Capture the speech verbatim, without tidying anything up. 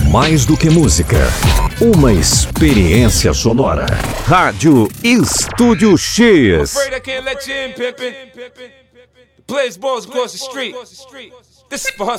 Mais do que música, uma experiência sonora. Rádio Estúdio X. Afraid I can't let you in, Pippin. Blaze balls across the street. This is for her